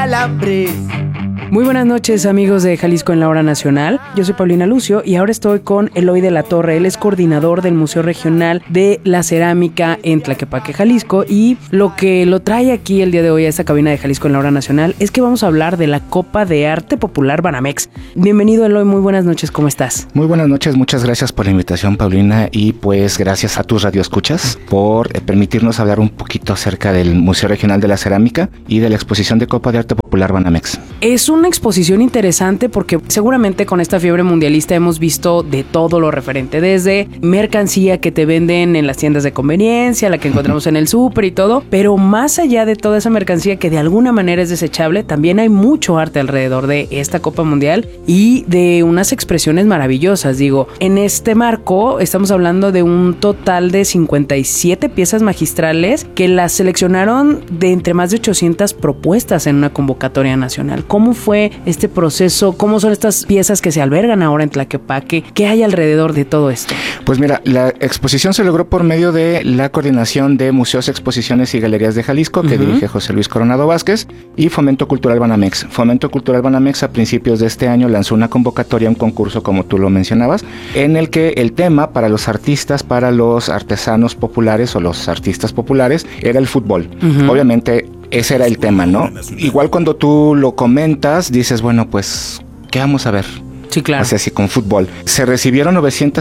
Alambre. Muy buenas noches, amigos de Jalisco en la Hora Nacional. Yo soy Paulina Lucio y ahora estoy con Eloy de la Torre. Él es coordinador del Museo Regional de la Cerámica en Tlaquepaque, Jalisco. Y lo que lo trae aquí el día de hoy a esta cabina de Jalisco en la Hora Nacional es que vamos a hablar de la Copa de Arte Popular Banamex. Bienvenido, Eloy, muy buenas noches, ¿cómo estás? Muy buenas noches, muchas gracias por la invitación, Paulina, y pues gracias a tus radioescuchas por permitirnos hablar un poquito acerca del Museo Regional de la Cerámica y de la exposición de Copa de Arte Popular Banamex. Es una exposición interesante porque seguramente con esta fiebre mundialista hemos visto de todo lo referente, desde mercancía que te venden en las tiendas de conveniencia, la que encontramos en el súper y todo, pero más allá de toda esa mercancía que de alguna manera es desechable, también hay mucho arte alrededor de esta Copa Mundial y de unas expresiones maravillosas. Digo, en este marco estamos hablando de un total de 57 piezas magistrales que las seleccionaron de entre más de 800 propuestas en una convocatoria nacional. ¿Cómo fue este proceso? ¿Cómo son estas piezas que se albergan ahora en Tlaquepaque? ¿Qué hay alrededor de todo esto? Pues mira, la exposición se logró por medio de la Coordinación de Museos, Exposiciones y Galerías de Jalisco, que dirige José Luis Coronado Vázquez, y Fomento Cultural Banamex. Fomento Cultural Banamex a principios de este año lanzó una convocatoria, un concurso, como tú lo mencionabas, en el que el tema para los artistas, para los artesanos populares o los artistas populares, era el fútbol. Obviamente, ese era el tema, ¿no? Igual cuando tú lo comentas, dices, bueno, pues, ¿qué vamos a ver? Sí, claro. O sea, sí, con fútbol. Se recibieron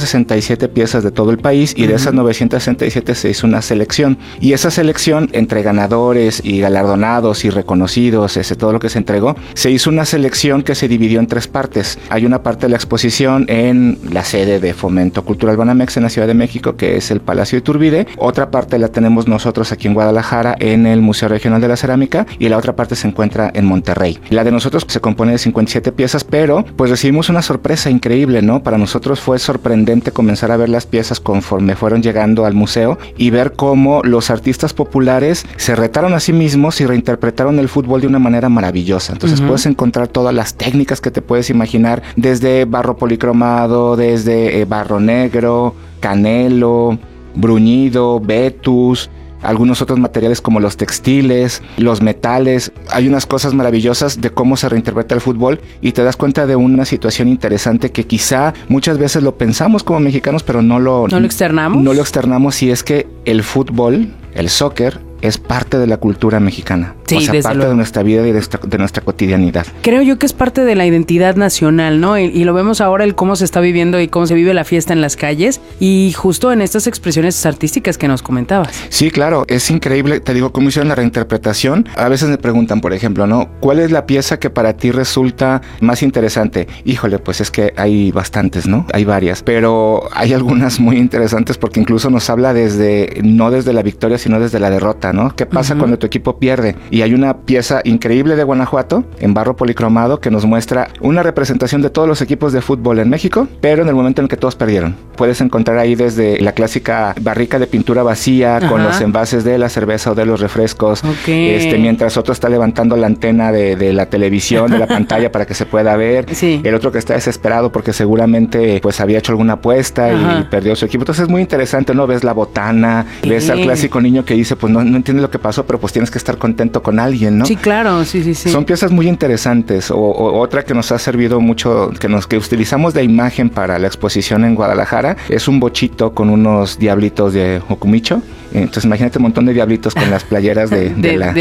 967 piezas de todo el país y de esas 967 se hizo una selección. Y esa selección, entre ganadores y galardonados y reconocidos, todo lo que se entregó, se hizo una selección que se dividió en 3 partes. Hay una parte de la exposición en la sede de Fomento Cultural Banamex en la Ciudad de México, que es el Palacio de Iturbide. Otra parte la tenemos nosotros aquí en Guadalajara, en el Museo Regional de la Cerámica, y la otra parte se encuentra en Monterrey. La de nosotros se compone de 57 piezas, pero pues recibimos una sorpresa increíble, ¿no? Para nosotros fue sorprendente comenzar a ver las piezas conforme fueron llegando al museo y ver cómo los artistas populares se retaron a sí mismos y reinterpretaron el fútbol de una manera maravillosa. Entonces puedes encontrar todas las técnicas que te puedes imaginar, desde barro policromado, desde barro negro, canelo, bruñido, vetus, algunos otros materiales como los textiles, los metales. Hay unas cosas maravillosas de cómo se reinterpreta el fútbol y te das cuenta de una situación interesante que quizá muchas veces lo pensamos como mexicanos, pero no lo externamos. No lo externamos, y es que el fútbol, el soccer, es parte de la cultura mexicana. Sí, o sea, parte de nuestra vida y de nuestra cotidianidad. Creo yo que es parte de la identidad nacional, ¿no? Y lo vemos ahora, el cómo se está viviendo y cómo se vive la fiesta en las calles y justo en estas expresiones artísticas que nos comentabas. Sí, claro, es increíble, te digo, cómo hicieron la reinterpretación. A veces me preguntan, por ejemplo, ¿no? ¿Cuál es la pieza que para ti resulta más interesante? Híjole, pues es que hay bastantes, ¿no? Hay varias, pero hay algunas muy interesantes porque incluso nos habla no desde la victoria, sino desde la derrota, ¿no? ¿Qué pasa cuando tu equipo pierde? Y hay una pieza increíble de Guanajuato en barro policromado que nos muestra una representación de todos los equipos de fútbol en México, pero en el momento en el que todos perdieron. Puedes encontrar ahí desde la clásica barrica de pintura vacía con los envases de la cerveza o de los refrescos, mientras otro está levantando la antena de la televisión, de la pantalla para que se pueda ver. El otro que está desesperado porque seguramente pues había hecho alguna apuesta y perdió su equipo. Entonces es muy interesante, ¿no? Ves la botana, ves al clásico niño que dice, pues no entiende lo que pasó, pero pues tienes que estar contento con alguien, ¿no? Sí, claro, sí. Son piezas muy interesantes. O otra que nos ha servido mucho, que utilizamos de imagen para la exposición en Guadalajara, es un bochito con unos diablitos de Ocumicho. Entonces imagínate un montón de diablitos con las playeras de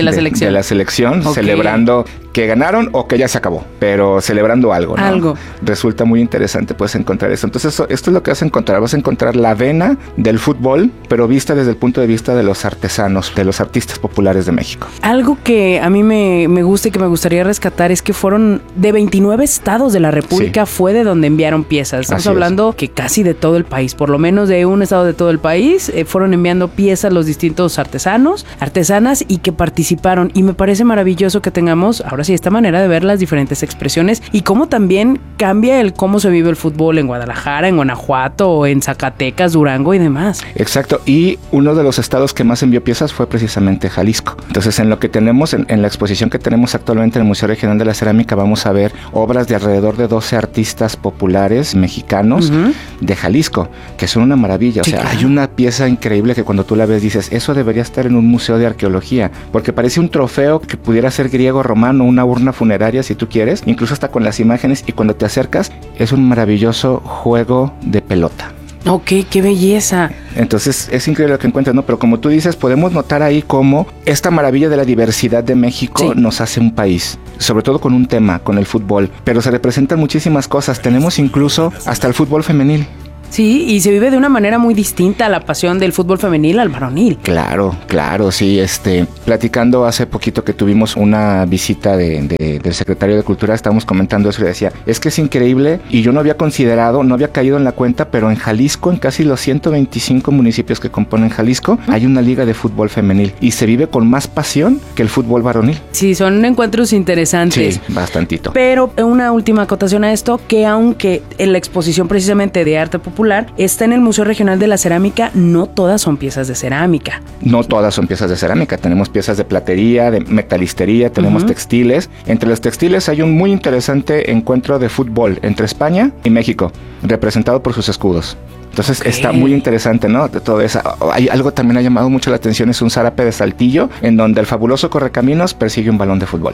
la selección celebrando que ganaron o que ya se acabó, pero celebrando algo, ¿no? Resulta muy interesante, puedes encontrar eso. Entonces esto es lo que vas a encontrar. Vas a encontrar la vena del fútbol, pero vista desde el punto de vista de los artesanos, de los artistas populares de México. Algo que a mí me gusta y que me gustaría rescatar es que fueron de 29 estados de la República, fue de donde enviaron piezas. Estamos hablando que casi de todo el país, por lo menos de un estado de todo el país, fueron enviando piezas los distintos artesanos, artesanas y que participaron. Y me parece maravilloso que tengamos ahora sí esta manera de ver las diferentes expresiones y cómo también cambia el cómo se vive el fútbol en Guadalajara, en Guanajuato, en Zacatecas, Durango y demás. Exacto. Y uno de los estados que más envió piezas fue precisamente Jalisco. Entonces, en lo que tenemos en la exposición que tenemos actualmente en el Museo Regional de la Cerámica, vamos a ver obras de alrededor de 12 artistas populares mexicanos de Jalisco, que son una maravilla. Sí, o sea, claro. hay una pieza increíble que cuando tú la ves dices, eso debería estar en un museo de arqueología, porque parece un trofeo que pudiera ser griego, romano, una urna funeraria si tú quieres, incluso hasta con las imágenes, y cuando te acercas es un maravilloso juego de pelota. Ok, qué belleza. Entonces es increíble lo que encuentras, ¿no? Pero como tú dices, podemos notar ahí cómo esta maravilla de la diversidad de México nos hace un país, sobre todo con un tema, con el fútbol, pero se representan muchísimas cosas. Tenemos incluso hasta el fútbol femenil. Sí, y se vive de una manera muy distinta a la pasión del fútbol femenil al varonil. Claro, sí, platicando hace poquito que tuvimos una visita del secretario de Cultura, estábamos comentando eso y decía, es que es increíble y yo no había considerado, no había caído en la cuenta, pero en Jalisco, en casi los 125 municipios que componen Jalisco, hay una liga de fútbol femenil y se vive con más pasión que el fútbol varonil. Sí, son encuentros interesantes. Sí, bastantito. Pero una última acotación a esto, que aunque en la exposición precisamente de arte popular está en el Museo Regional de la Cerámica, no todas son piezas de cerámica. No todas son piezas de cerámica, tenemos piezas de platería, de metalistería, tenemos textiles. Entre los textiles hay un muy interesante encuentro de fútbol entre España y México, representado por sus escudos. Entonces está muy interesante, ¿no? De todo eso. Hay algo también ha llamado mucho la atención, es un zarape de Saltillo, en donde el fabuloso correcaminos persigue un balón de fútbol.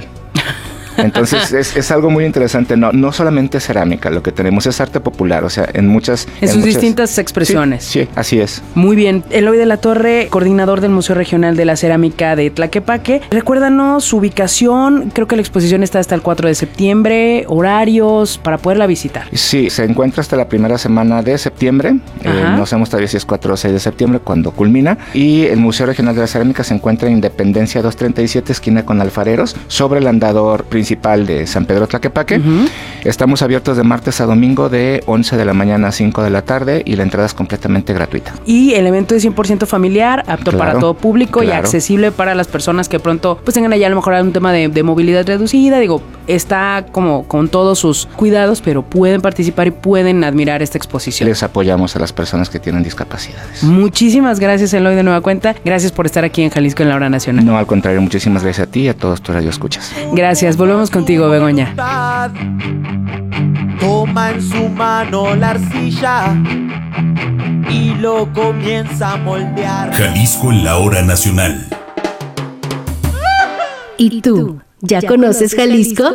Entonces es algo muy interesante, no solamente cerámica, lo que tenemos es arte popular, o sea, en sus distintas expresiones. Sí, así es. Muy bien. Eloy de la Torre, coordinador del Museo Regional de la Cerámica de Tlaquepaque, recuérdanos su ubicación. Creo que la exposición está hasta el 4 de septiembre, horarios para poderla visitar. Sí, se encuentra hasta la primera semana de septiembre, no sabemos todavía si es 4 o 6 de septiembre cuando culmina, y el Museo Regional de la Cerámica se encuentra en Independencia 237, esquina con Alfareros, sobre el andador principal de San Pedro Tlaquepaque. Estamos abiertos de martes a domingo de 11 de la mañana a 5 de la tarde y la entrada es completamente gratuita. Y el evento es 100% familiar, apto para todo público y accesible para las personas que pronto pues tengan allá a lo mejor un tema de movilidad reducida. Digo, está como con todos sus cuidados, pero pueden participar y pueden admirar esta exposición. Les apoyamos a las personas que tienen discapacidades. Muchísimas gracias, Eloy, de nueva cuenta. Gracias por estar aquí en Jalisco en la Hora Nacional. No, al contrario, muchísimas gracias a ti y a todos tus radioescuchas. Gracias, volvemos contigo, Begoña. Toma en su mano la arcilla y lo comienza a moldear. Jalisco en la Hora Nacional. ¿Y tú? ¿Ya conoces Jalisco?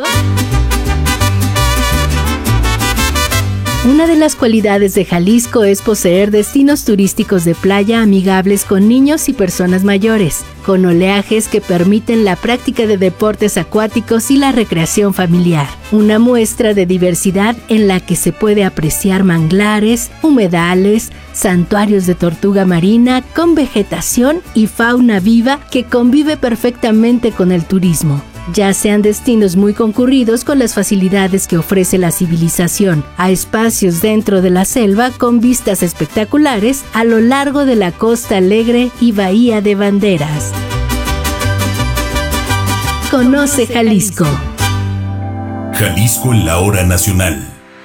Una de las cualidades de Jalisco es poseer destinos turísticos de playa amigables con niños y personas mayores, con oleajes que permiten la práctica de deportes acuáticos y la recreación familiar. Una muestra de diversidad en la que se puede apreciar manglares, humedales, santuarios de tortuga marina con vegetación y fauna viva que convive perfectamente con el turismo. Ya sean destinos muy concurridos con las facilidades que ofrece la civilización, a espacios dentro de la selva con vistas espectaculares a lo largo de la Costa Alegre y Bahía de Banderas. Conoce Jalisco. Jalisco en la Hora Nacional.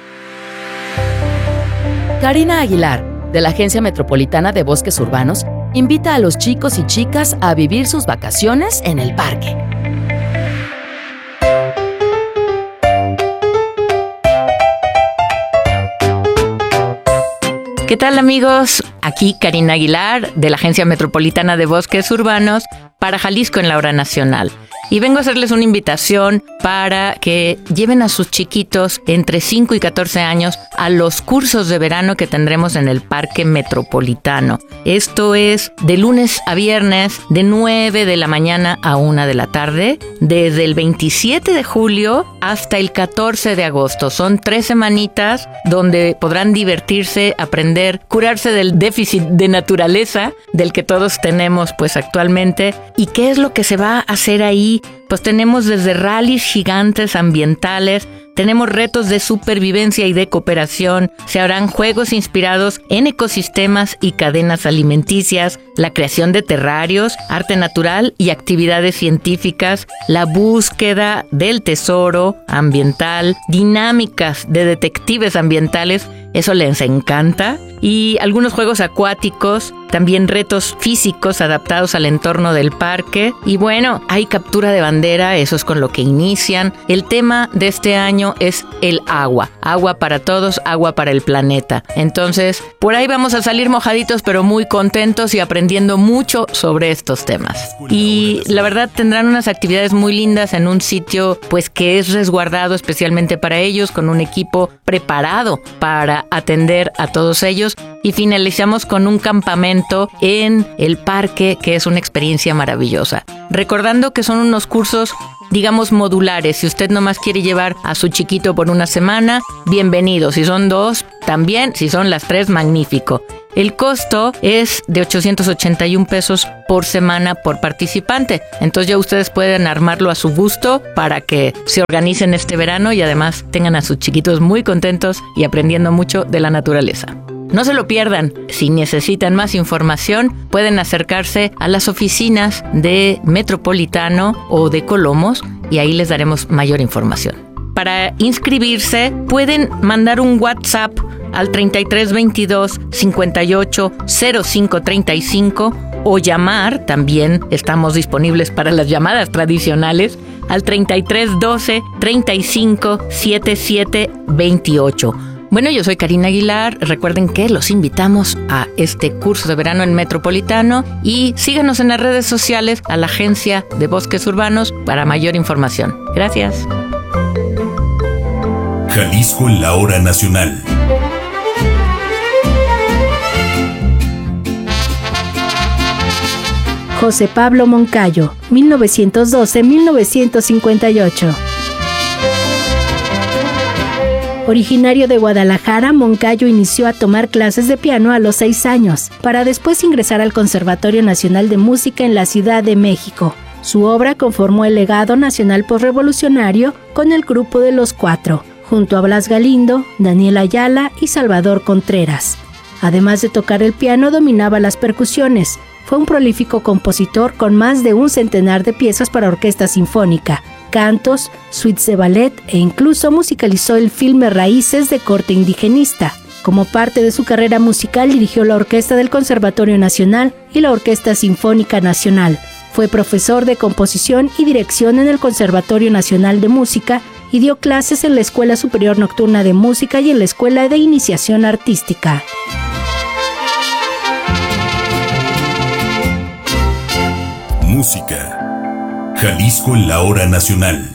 Karina Aguilar, de la Agencia Metropolitana de Bosques Urbanos, invita a los chicos y chicas a vivir sus vacaciones en el parque. ¿Qué tal, amigos? Aquí Karina Aguilar, de la Agencia Metropolitana de Bosques Urbanos, para Jalisco en la Hora Nacional. Y vengo a hacerles una invitación para que lleven a sus chiquitos entre 5 y 14 años a los cursos de verano que tendremos en el Parque Metropolitano. Esto es de lunes a viernes, de 9 de la mañana a 1 de la tarde, desde el 27 de julio hasta el 14 de agosto. Son 3 semanitas donde podrán divertirse, aprender, curarse del déficit de naturaleza del que todos tenemos pues actualmente. ¿Y qué es lo que se va a hacer ahí? Pues tenemos desde rallies gigantes ambientales, tenemos retos de supervivencia y de cooperación, se harán juegos inspirados en ecosistemas y cadenas alimenticias, la creación de terrarios, arte natural y actividades científicas, la búsqueda del tesoro ambiental, dinámicas de detectives ambientales, eso les encanta, y algunos juegos acuáticos también retos físicos adaptados al entorno del parque. Y bueno, hay captura de bandera, eso es con lo que inician. El tema de este año es el agua. Agua para todos, agua para el planeta. Entonces, por ahí vamos a salir mojaditos, pero muy contentos y aprendiendo mucho sobre estos temas. Y la verdad tendrán unas actividades muy lindas en un sitio pues que es resguardado especialmente para ellos, con un equipo preparado para atender a todos ellos. Y finalizamos con un campamento en el parque, que es una experiencia maravillosa. Recordando que son unos cursos, digamos, modulares. Si usted nomás quiere llevar a su chiquito por una semana, bienvenido. Si son 2, también. Si son las 3, magnífico. El costo es de 881 pesos por semana por participante. Entonces ya ustedes pueden armarlo a su gusto para que se organicen este verano y además tengan a sus chiquitos muy contentos y aprendiendo mucho de la naturaleza. No se lo pierdan. Si necesitan más información, pueden acercarse a las oficinas de Metropolitano o de Colomos y ahí les daremos mayor información. Para inscribirse, pueden mandar un WhatsApp al 3322 58 05 35 o llamar, también estamos disponibles para las llamadas tradicionales, al 3312 35 77 28. Bueno, yo soy Karina Aguilar. Recuerden que los invitamos a este curso de verano en Metropolitano y síganos en las redes sociales a la Agencia de Bosques Urbanos para mayor información. Gracias. Jalisco en la hora nacional. José Pablo Moncayo, 1912-1958. Originario de Guadalajara, Moncayo inició a tomar clases de piano a los 6 años, para después ingresar al Conservatorio Nacional de Música en la Ciudad de México. Su obra conformó el legado nacional posrevolucionario con el grupo de Los Cuatro, junto a Blas Galindo, Daniel Ayala y Salvador Contreras. Además de tocar el piano, dominaba las percusiones. Fue un prolífico compositor con más de un centenar de piezas para orquesta sinfónica, cantos, suites de ballet e incluso musicalizó el filme Raíces de corte indigenista. Como parte de su carrera musical dirigió la Orquesta del Conservatorio Nacional y la Orquesta Sinfónica Nacional. Fue profesor de composición y dirección en el Conservatorio Nacional de Música y dio clases en la Escuela Superior Nocturna de Música y en la Escuela de Iniciación Artística. Música. Jalisco en la hora nacional.